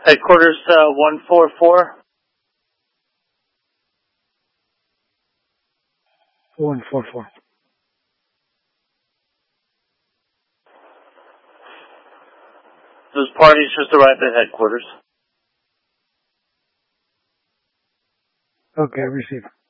Headquarters 144. 144. Those parties just arrived at headquarters. Okay, receive.